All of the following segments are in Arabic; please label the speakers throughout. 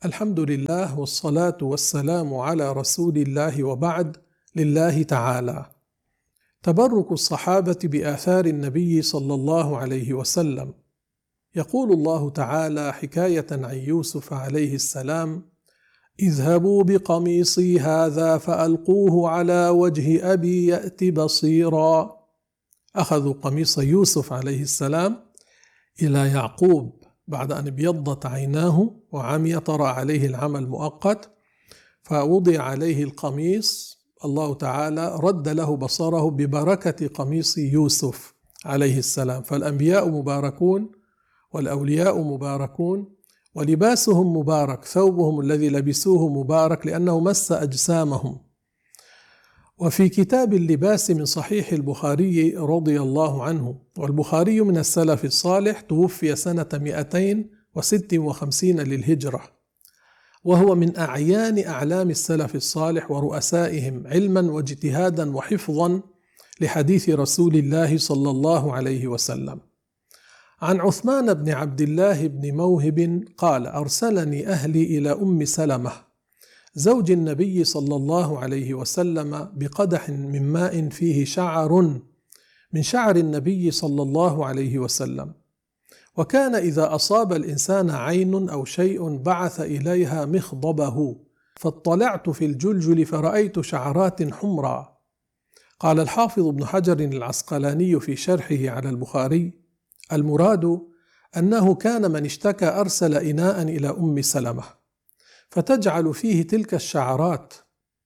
Speaker 1: الحمد لله والصلاة والسلام على رسول الله وبعد. لله تعالى. تبرك الصحابة بآثار النبي صلى الله عليه وسلم. يقول الله تعالى حكاية عن يوسف عليه السلام: اذهبوا بقميصي هذا فألقوه على وجه أبي يأت بصيرا. أخذوا قميص يوسف عليه السلام إلى يعقوب بعد أن ابيضت عيناه وعمي، طرأ عليه العمى المؤقت، فوضع عليه القميص. الله تعالى رد له بصره ببركة قميص يوسف عليه السلام. فالأنبياء مباركون والأولياء مباركون، ولباسهم مبارك، ثوبهم الذي لبسوه مبارك لأنه مس أجسامهم. وفي كتاب اللباس من صحيح البخاري رضي الله عنه، والبخاري من السلف الصالح، توفي سنة 256 للهجرة، وهو من أعيان أعلام السلف الصالح ورؤسائهم علما واجتهادا وحفظا لحديث رسول الله صلى الله عليه وسلم. عن عثمان بن عبد الله بن موهب قال: أرسلني أهلي إلى أم سلمة زوج النبي صلى الله عليه وسلم بقدح من ماء فيه شعر من شعر النبي صلى الله عليه وسلم، وكان إذا أصاب الإنسان عين أو شيء بعث إليها مخضبه، فاطلعت في الجلجل فرأيت شعرات حمرا. قال الحافظ ابن حجر العسقلاني في شرحه على البخاري: المراد أنه كان من اشتكى أرسل إناء إلى أم سلمة فتجعل فيه تلك الشعرات،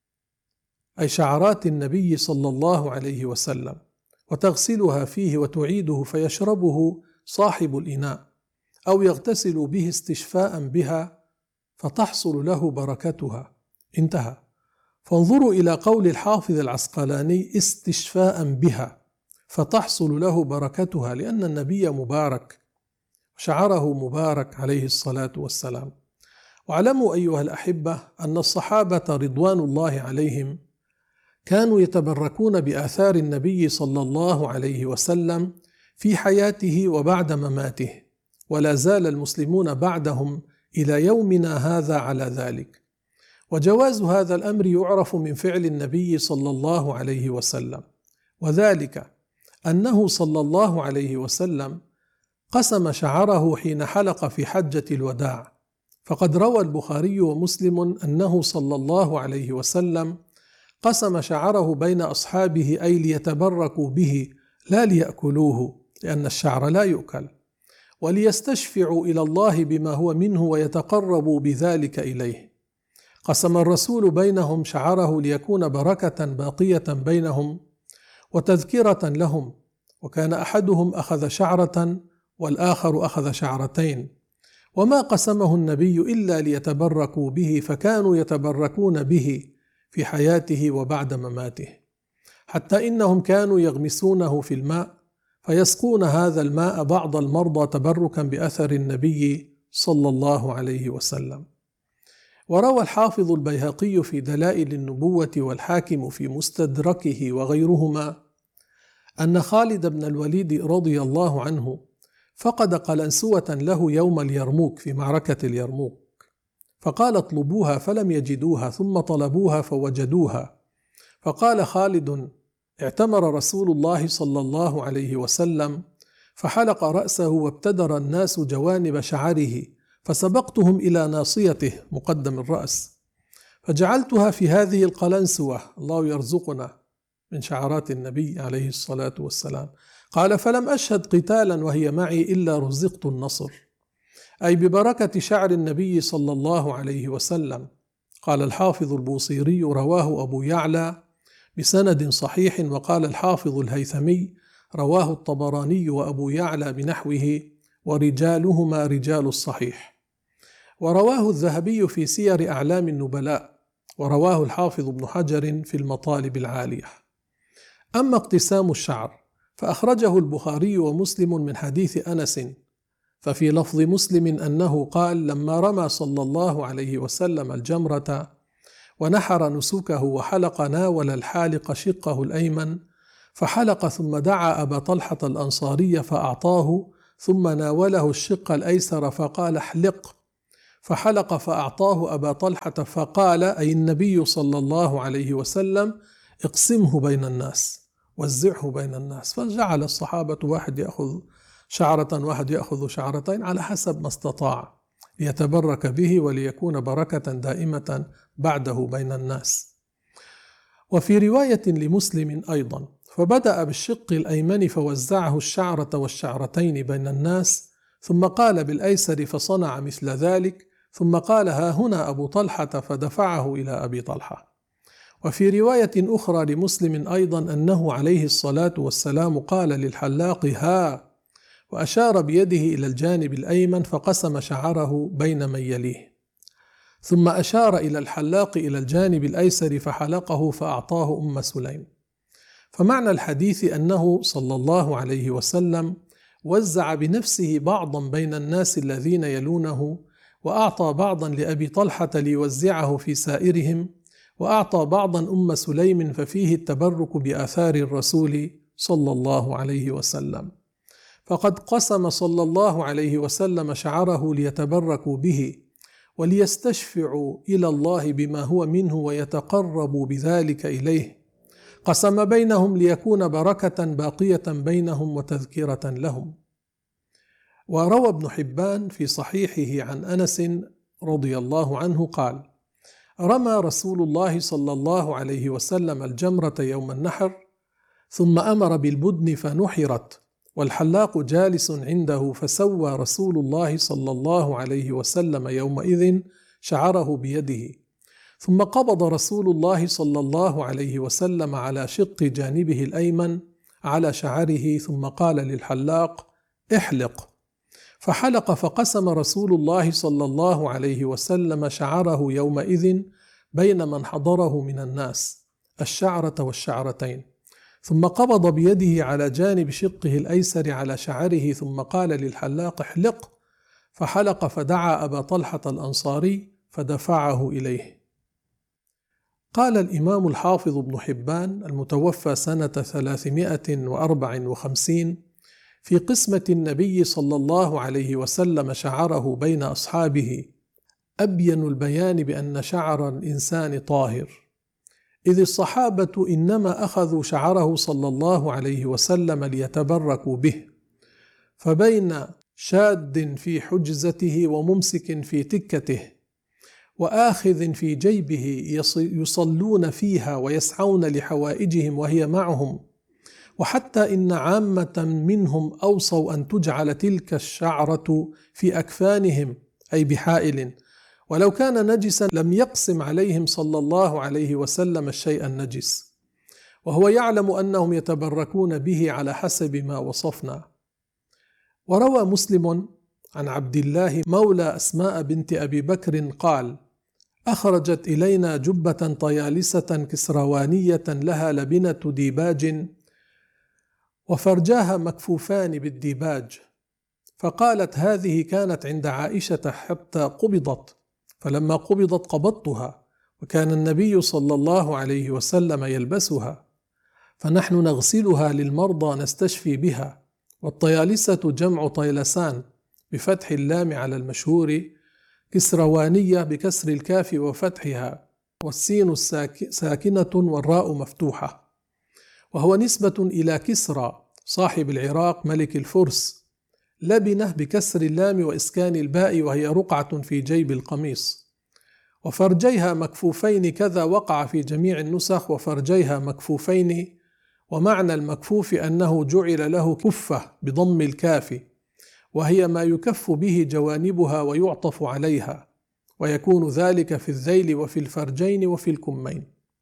Speaker 1: أي شعرات النبي صلى الله عليه وسلم، وتغسلها فيه وتعيده فيشربه صاحب الإناء، أو يغتسل به استشفاء بها فتحصل له بركتها. انتهى. فانظروا إلى قول الحافظ العسقلاني: استشفاء بها فتحصل له بركتها، لأن النبي مبارك شعره مبارك عليه الصلاة والسلام. واعلموا أيها الأحبة أن الصحابة رضوان الله عليهم كانوا يتبركون بآثار النبي صلى الله عليه وسلم في حياته وبعد مماته، ولا زال المسلمون بعدهم إلى يومنا هذا على ذلك. وجواز هذا الأمر يعرف من فعل النبي صلى الله عليه وسلم، وذلك أنه صلى الله عليه وسلم قسم شعره حين حلق في حجة الوداع. فقد روى البخاري ومسلم أنه صلى الله عليه وسلم قسم شعره بين أصحابه، أي ليتبركوا به لا ليأكلوه، لأن الشعر لا يؤكل، وليستشفعوا إلى الله بما هو منه ويتقربوا بذلك إليه. قسم الرسول بينهم شعره ليكون بركة باقية بينهم وتذكرة لهم، وكان أحدهم أخذ شعرة والآخر أخذ شعرتين، وما قسمه النبي إلا ليتبركوا به، فكانوا يتبركون به في حياته وبعد مماته، حتى إنهم كانوا يغمسونه في الماء فيسقون هذا الماء بعض المرضى تبركا بأثر النبي صلى الله عليه وسلم. وروى الحافظ البيهقي في دلائل النبوة والحاكم في مستدركه وغيرهما أن خالد بن الوليد رضي الله عنه فقد قلنسوة له يوم اليرموك في معركة اليرموك، فقال: اطلبوها، فلم يجدوها، ثم طلبوها فوجدوها، فقال خالد: اعتمر رسول الله صلى الله عليه وسلم فحلق رأسه وابتدر الناس جوانب شعره، فسبقتهم إلى ناصيته مقدم الرأس فجعلتها في هذه القلنسوة، الله يرزقنا من شعرات النبي عليه الصلاة والسلام. قال: فلم أشهد قتالا وهي معي إلا رزقت النصر، أي ببركة شعر النبي صلى الله عليه وسلم. قال الحافظ البوصيري: رواه أبو يعلى بسند صحيح. وقال الحافظ الهيثمي: رواه الطبراني وأبو يعلى بنحوه، ورجالهما رجال الصحيح. ورواه الذهبي في سير أعلام النبلاء، ورواه الحافظ ابن حجر في المطالب العالية. أما اقتسام الشعر فأخرجه البخاري ومسلم من حديث أنس، ففي لفظ مسلم أنه قال: لما رمى صلى الله عليه وسلم الجمرة ونحر نسكه وحلق، ناول الحالق شقه الأيمن فحلق، ثم دعا أبا طلحة الأنصاري فأعطاه، ثم ناوله الشق الأيسر فقال: احلق، فحلق فأعطاه أبا طلحة فقال أي النبي صلى الله عليه وسلم اقسمه بين الناس، وزعه بين الناس. فجعل الصحابة واحد يأخذ شعرة واحد يأخذ شعرتين على حسب ما استطاع ليتبرك به وليكون بركة دائمة بعده بين الناس. وفي رواية لمسلم أيضا فبدأ بالشق الأيمن فوزعه الشعرة والشعرتين بين الناس، ثم قال بالأيسر فصنع مثل ذلك، ثم قال ها هنا أبو طلحة فدفعه إلى أبي طلحة. وفي رواية أخرى لمسلم أيضا أنه عليه الصلاة والسلام قال للحلاق ها، وأشار بيده إلى الجانب الأيمن فقسم شعره بين من يليه، ثم أشار إلى الحلاق إلى الجانب الأيسر فحلقه فأعطاه أم سليم. فمعنى الحديث أنه صلى الله عليه وسلم وزع بنفسه بعضا بين الناس الذين يلونه، وأعطى بعضا لأبي طلحة ليوزعه في سائرهم، وأعطى بعضا أم سليم، ففيه التبرك بآثار الرسول صلى الله عليه وسلم. فقد قسم صلى الله عليه وسلم شعره ليتبركوا به وليستشفعوا إلى الله بما هو منه ويتقربوا بذلك إليه. قسم بينهم ليكون بركة باقية بينهم وتذكرة لهم. وروى ابن حبان في صحيحه عن أنس رضي الله عنه قال: رمى رسول الله صلى الله عليه وسلم الجمرة يوم النحر، ثم أمر بالبدن فنحرت، والحلاق جالس عنده، فسوى رسول الله صلى الله عليه وسلم يومئذ شعره بيده، ثم قبض رسول الله صلى الله عليه وسلم على شق جانبه الأيمن على شعره، ثم قال للحلاق: احلق. فحلق، فقسم رسول الله صلى الله عليه وسلم شعره يومئذ بين من حضره من الناس الشعرة والشعرتين، ثم قبض بيده على جانب شقه الأيسر على شعره، ثم قال للحلاق: احلق. فحلق، فدعا أبا طلحة الأنصاري فدفعه إليه. قال الإمام الحافظ ابن حبان المتوفى سنة 354 في قسمة النبي صلى الله عليه وسلم شعره بين أصحابه: أبين البيان بأن شعر الإنسان طاهر، إذ الصحابة إنما أخذوا شعره صلى الله عليه وسلم ليتبركوا به، فبين شاد في حجزته وممسك في تكته وآخذ في جيبه يصلون فيها ويسعون لحوائجهم وهي معهم، وحتى إن عامة منهم أوصوا أن تجعل تلك الشعرة في أكفانهم أي بحائل، ولو كان نجسا لم يقسم عليهم صلى الله عليه وسلم الشيء النجس، وهو يعلم أنهم يتبركون به على حسب ما وصفنا. وروى مسلم عن عبد الله مولى أسماء بنت أبي بكر قال: أخرجت إلينا جبة طيالسة كسروانية لها لبنة ديباج وفرجاها مكفوفان بالديباج، فقالت: هذه كانت عند عائشة حتى قبضت، فلما قبضت قبضتها، وكان النبي صلى الله عليه وسلم يلبسها، فنحن نغسلها للمرضى نستشفي بها. والطيالسة جمع طيلسان بفتح اللام على المشهور، كسروانية بكسر الكاف وفتحها، والسين ساكنة والراء مفتوحة، وهو نسبة إلى كسرى صاحب العراق ملك الفرس. لبنة بكسر اللام وإسكان الباء، وهي رقعة في جيب القميص. وفرجيها مكفوفين كذا وقع في جميع النسخ وفرجيها مكفوفين، ومعنى المكفوف أنه جعل له كفة بضم الكاف، وهي ما يكف به جوانبها ويعطف عليها، ويكون ذلك في الذيل وفي الفرجين وفي الكمين.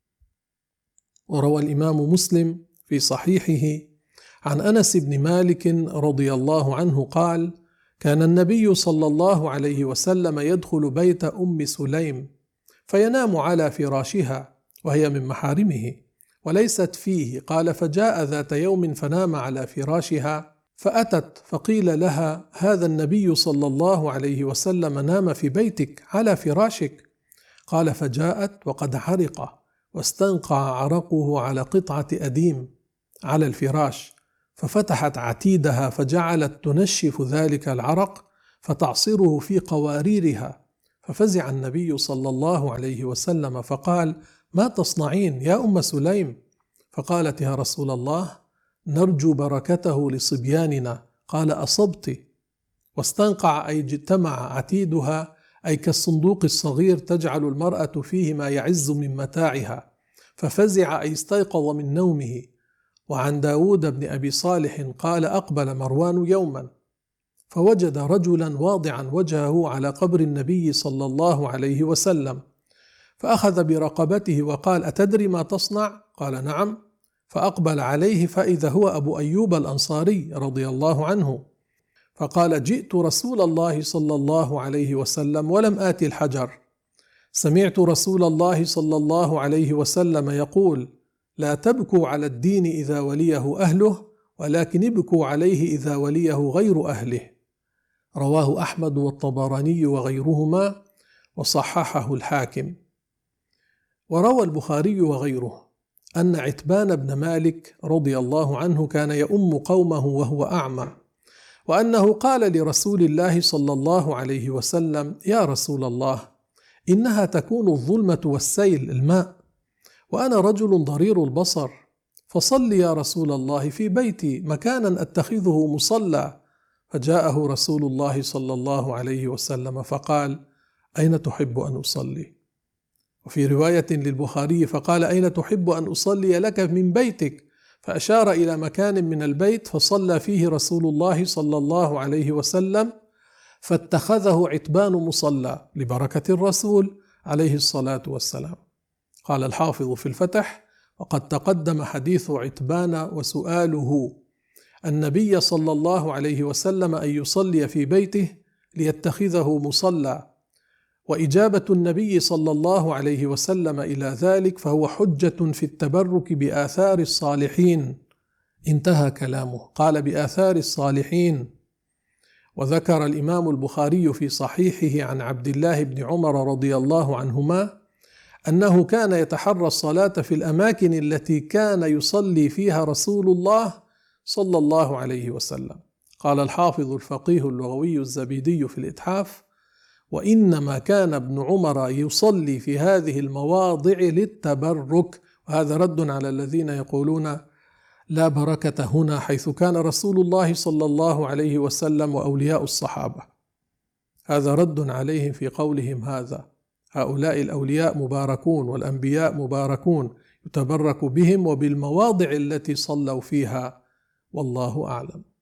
Speaker 1: وروى الإمام مسلم في صحيحه عن أنس بن مالك رضي الله عنه قال: كان النبي صلى الله عليه وسلم يدخل بيت أم سليم فينام على فراشها وهي من محارمه وليست فيه. قال: فجاء ذات يوم فنام على فراشها، فأتت فقيل لها: هذا النبي صلى الله عليه وسلم نام في بيتك على فراشك. قال: فجاءت وقد عرق واستنقع عرقه على قطعة أديم على الفراش، ففتحت عتيدها فجعلت تنشف ذلك العرق فتعصره في قواريرها، ففزع النبي صلى الله عليه وسلم فقال: ما تصنعين يا أم سليم؟ فقالت: يا رسول الله، نرجو بركته لصبياننا. قال: أصبت. واستنقع أي اجتمع عتيدها، أي كالصندوق الصغير تجعل المرأة فيه ما يعز من متاعها. ففزع أي استيقظ من نومه. وعن داود بن أبي صالح قال: أقبل مروان يوما فوجد رجلا واضعا وجهه على قبر النبي صلى الله عليه وسلم، فأخذ برقبته وقال: أتدري ما تصنع؟ قال: نعم. فأقبل عليه فإذا هو أبو أيوب الأنصاري رضي الله عنه، فقال: جئت رسول الله صلى الله عليه وسلم ولم آت الحجر، سمعت رسول الله صلى الله عليه وسلم يقول: لا تبكوا على الدين إذا وليه أهله، ولكن ابكوا عليه إذا وليه غير أهله. رواه أحمد والطبراني وغيرهما، وصححه الحاكم. وروى البخاري وغيره أن عتبان بن مالك رضي الله عنه كان يؤم قومه وهو أعمى، وأنه قال لرسول الله صلى الله عليه وسلم: يا رسول الله، إنها تكون الظلمة والسيل الماء، وأنا رجل ضرير البصر، فصل يا رسول الله في بيتي مكانا أتخذه مصلى. فجاءه رسول الله صلى الله عليه وسلم فقال: أين تحب أن أصلي؟ وفي رواية للبخاري فقال: أين تحب أن أصلي لك من بيتك؟ فأشار إلى مكان من البيت فصلى فيه رسول الله صلى الله عليه وسلم، فاتخذه عتبان مصلى لبركة الرسول عليه الصلاة والسلام. قال الحافظ في الفتح: وقد تقدم حديث عتبان وسؤاله النبي صلى الله عليه وسلم أن يصلي في بيته ليتخذه مصلى، وإجابة النبي صلى الله عليه وسلم إلى ذلك فهو حجة في التبرك بآثار الصالحين. انتهى كلامه. قال: بآثار الصالحين. وذكر الإمام البخاري في صحيحه عن عبد الله بن عمر رضي الله عنهما أنه كان يتحرى الصلاة في الأماكن التي كان يصلي فيها رسول الله صلى الله عليه وسلم. قال الحافظ الفقيه اللغوي الزبيدي في الإتحاف: وإنما كان ابن عمر يصلي في هذه المواضع للتبرك. وهذا رد على الذين يقولون لا بركة هنا، حيث كان رسول الله صلى الله عليه وسلم وأولياء الصحابة. هذا رد عليهم في قولهم هذا: هؤلاء الأولياء مباركون والأنبياء مباركون، يتبرك بهم وبالمواضع التي صلوا فيها، والله أعلم.